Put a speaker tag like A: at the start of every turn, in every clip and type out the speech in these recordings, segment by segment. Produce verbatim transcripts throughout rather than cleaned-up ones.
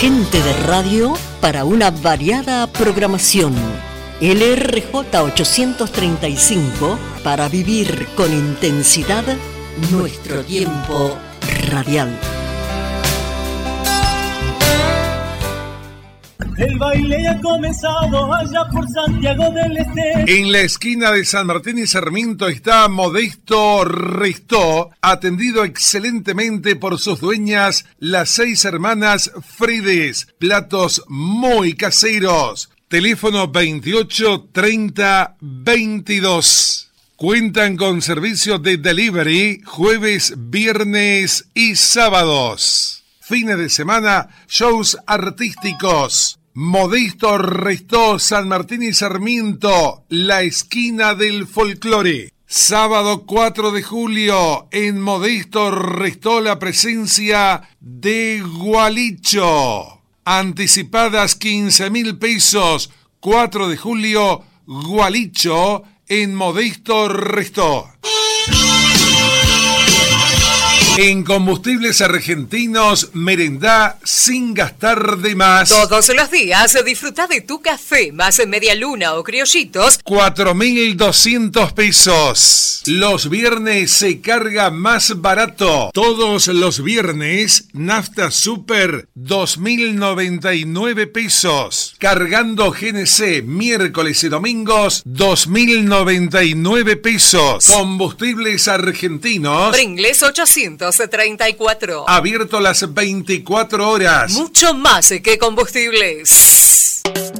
A: Gente de radio para una variada programación. L R J ochocientos treinta y cinco para vivir con intensidad nuestro tiempo radial.
B: El baile ha comenzado allá por Santiago del Este.
C: En la esquina de San Martín y Sarmiento está Modesto Restó, atendido excelentemente por sus dueñas, las seis hermanas Frides. Platos muy caseros. Teléfono veintiocho treinta veintidós. Cuentan con servicio de delivery jueves, viernes y sábados. Fines de semana, shows artísticos. Modesto Restó, San Martín y Sarmiento, la esquina del folclore. Sábado cuatro de julio, en Modesto Restó, la presencia de Gualicho. Anticipadas quince mil pesos. cuatro de julio, Gualicho, en Modesto Restó. En Combustibles Argentinos, merendá sin gastar de más.
D: Todos los días disfruta de tu café más media luna o criollitos.
C: cuatro mil doscientos pesos. Los viernes se carga más barato. Todos los viernes, nafta super, dos mil noventa y nueve pesos. Cargando G N C, miércoles y domingos, dos mil noventa y nueve pesos. Combustibles Argentinos.
D: Pringles ochocientos treinta y cuatro.
C: Abierto las veinticuatro horas.
D: Mucho más que combustibles.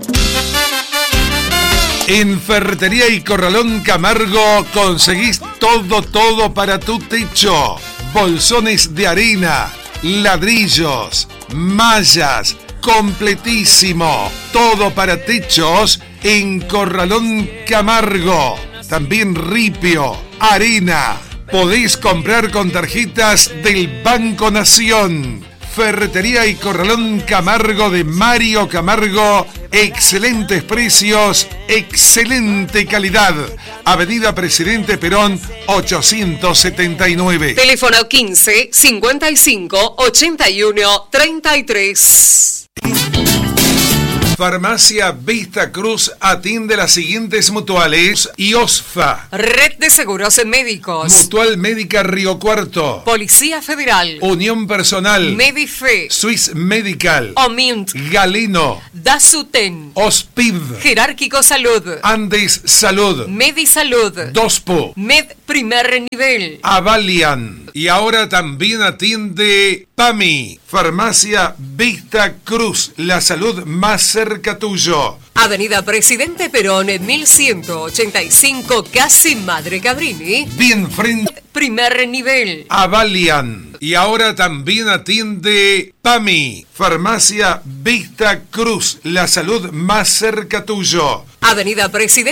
C: En Ferretería y Corralón Camargo conseguís todo, todo para tu techo. Bolsones de arena, ladrillos, mallas, completísimo. Todo para techos en Corralón Camargo. También ripio, arena. Podéis comprar con tarjetas del Banco Nación. Ferretería y Corralón Camargo de Mario Camargo. Excelentes precios, excelente calidad. Avenida Presidente Perón ochocientos setenta y nueve.
D: Teléfono quince cincuenta y cinco ochenta y uno treinta y tres.
C: Farmacia Vista Cruz atiende las siguientes mutuales: I O S F A,
D: Red de Seguros Médicos,
C: Mutual Médica Río Cuarto,
D: Policía Federal,
C: Unión Personal,
D: Medife,
C: Swiss Medical,
D: Omint,
C: Galeno,
D: Dasuten,
C: Ospiv,
D: Jerárquico Salud,
C: Andes Salud,
D: Medisalud,
C: Dospo,
D: Med Primer Nivel,
C: Avalian. Y ahora también atiende PAMI, Farmacia Vista Cruz, la salud más cerca tuyo.
D: Avenida Presidente Perón, mil ciento ochenta y cinco, casi Madre Cabrini.
C: Bien frente.
D: Primer nivel.
C: Avalian. Y ahora también atiende PAMI, Farmacia Vista Cruz, la salud más cerca tuyo.
D: Avenida Presidente